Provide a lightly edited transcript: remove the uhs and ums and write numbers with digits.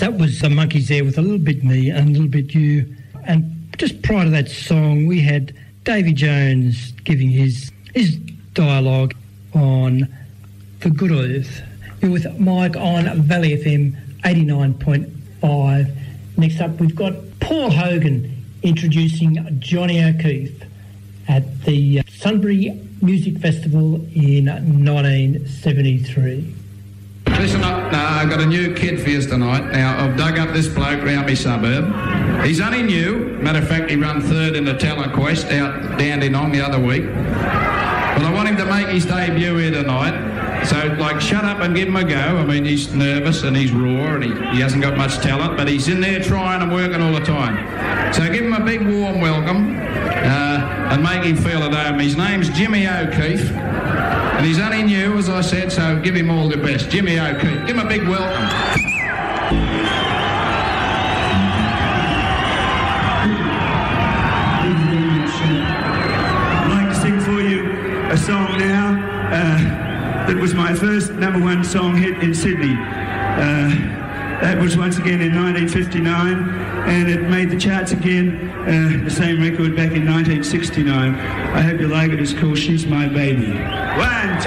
That was the Monkeys there with A Little Bit Me and A Little Bit You. And just prior to that song, we had Davy Jones giving his dialogue on The Good Earth. You're with Mike on Valley FM 89.5. Next up, we've got Paul Hogan introducing Johnny O'Keefe at the Sunbury Music Festival in 1973. Listen up, now I've got a new kid for you tonight. Now, I've dug up this bloke round my suburb. He's only new. Matter of fact, he ran third in the Talent Quest out Dandenong the other week. But I want him to make his debut here tonight. So, like, shut up and give him a go. I mean, he's nervous and he's raw and he hasn't got much talent, but he's in there trying and working all the time. So give him a big warm welcome and make him feel at home. His name's Jimmy O'Keefe. And he's only new, as I said, so give him all the best. Jimmy O'Keefe. Give him a big welcome. I'd like to sing for you a song now that was my first #1 song hit in Sydney. That was once again in 1959, and it made the charts again, the same record back in 1969. I hope you like it. It's called She's My Baby. 1, 2.